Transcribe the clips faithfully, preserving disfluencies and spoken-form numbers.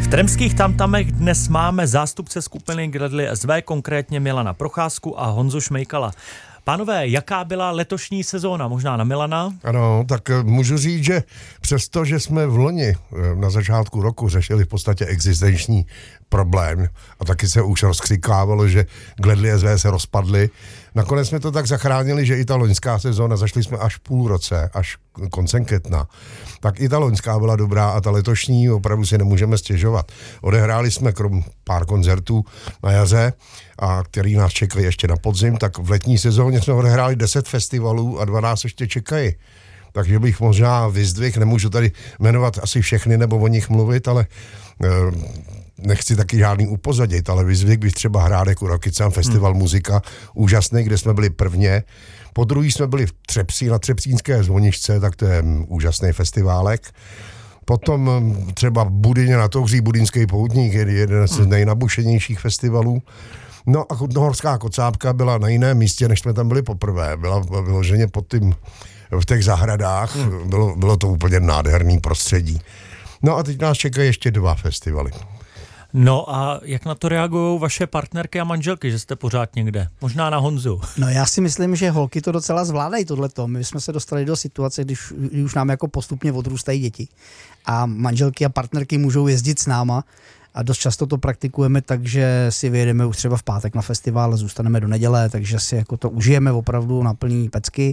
V tremských tamtamech dnes máme zástupce skupiny Gledli es vé, konkrétně Milana Procházku a Honzu Šmejkala. Pánové, jaká byla letošní sezóna? Možná na Milana? Ano, tak můžu říct, že přesto, že jsme v loni na začátku roku řešili v podstatě existenční problém a taky se už rozkřikávalo, že Gledli es vé se rozpadly, nakonec jsme to tak zachránili, že i ta loňská sezóna, zašli jsme až půl roce, až koncem května, tak i ta loňská byla dobrá a ta letošní opravdu si nemůžeme stěžovat. Odehráli jsme krom pár koncertů na jaře, a který nás čekají ještě na podzim, tak v letní sezóně jsme odehráli deset festivalů a dvanáct ještě čekají. Takže bych možná vyzdvihl, nemůžu tady jmenovat asi všechny nebo o nich mluvit, ale e, nechci taky žádný upozadit, ale vyzdvihl bych třeba Hrádek u Rokycan, festival hmm. muzika, úžasný, kde jsme byli prvně. Po druhý jsme byli v Třepsí, na Třepsínské zvoničce, tak to je úžasný festiválek. Potom třeba v Budyně na Touhří, Budynský poutník, je jeden z nejnabušenějších festivalů. No a Horská kocápka byla na jiném místě, než jsme tam byli poprvé. Byla vyloženě pod tím, v těch zahradách, hmm. bylo, bylo to úplně nádherný prostředí. No a teď nás čekají ještě dva festivaly. No a jak na to reagují vaše partnerky a manželky, že jste pořád někde? Možná na Honzu. No já si myslím, že holky to docela zvládají tohleto. My jsme se dostali do situace, když, když už nám jako postupně odrůstají děti a manželky a partnerky můžou jezdit s náma a dost často to praktikujeme, takže si vyjedeme už třeba v pátek na festival, zůstaneme do neděle, takže si jako to užijeme opravdu na plný pecky.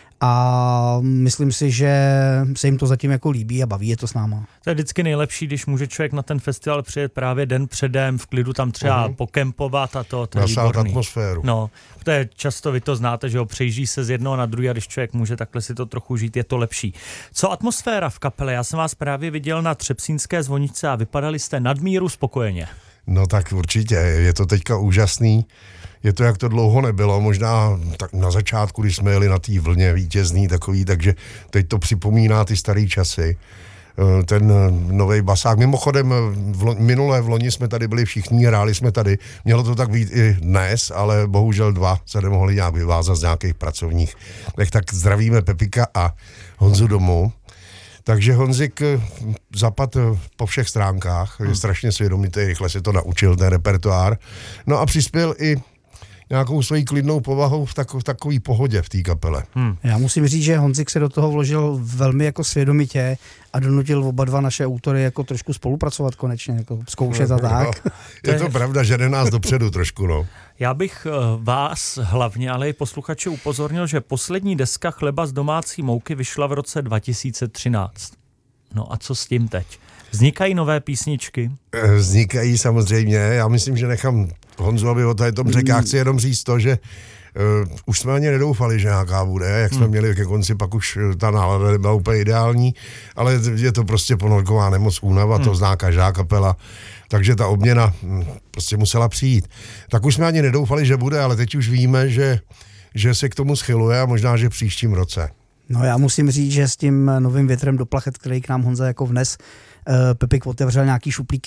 A myslím si, že se jim to zatím jako líbí a baví je to s náma. To je vždycky nejlepší, když může člověk na ten festival přijet právě den předem, v klidu tam třeba uh-huh. pokempovat a to, to je výborný. Atmosféru. No, to je často, vy to znáte, že ho přejíždí se z jednoho na druhý a když člověk může takhle si to trochu žít, je to lepší. Co atmosféra v kapele? Já jsem vás právě viděl na Třepsínské zvoničce a vypadali jste nadmíru spokojeně. No tak určitě, je to teďka úžasný. Je to, jak to dlouho nebylo, možná tak na začátku, když jsme jeli na té vlně vítězný takový, takže teď to připomíná ty staré časy. Ten novej basák. Mimochodem, v lo, minulé v loni jsme tady byli všichni, hráli jsme tady. Mělo to tak být i dnes, ale bohužel dva se nemohli nějak vyvázat z nějakých pracovních. Tak zdravíme Pepika a Honzu domů. Takže Honzik zapad po všech stránkách, je strašně svědomitý, rychle se to naučil, ten repertoár. No a přispěl i nějakou svojí klidnou povahou v, tako, v takový pohodě v té kapele. Hmm. Já musím říct, že Honzik se do toho vložil velmi jako svědomitě a donutil oba dva naše autory jako trošku spolupracovat konečně, jako zkoušet a tak. No, je to pravda, že jde nás dopředu trošku, no. Já bych vás hlavně, ale i posluchače upozornil, že poslední deska Chleba z domácí mouky vyšla v roce dva tisíce třináct. No a co s tím teď? Vznikají nové písničky? Vznikají samozřejmě, já myslím, že nechám Honzu, aby o tom řekl. Já chci jenom říct to, že uh, už jsme ani nedoufali, že nějaká bude, jak jsme hmm. měli ke konci, pak už ta nálada nebyla úplně ideální, ale je to prostě ponorková nemoc, únava, hmm. to zná každá kapela, takže ta obměna hm, prostě musela přijít. Tak už jsme ani nedoufali, že bude, ale teď už víme, že, že se k tomu schyluje a možná, že příštím roce. No já musím říct, že s tím novým větrem do plachet, který k nám Honza jako vnes, Pepik otevřel nějaký šuplíky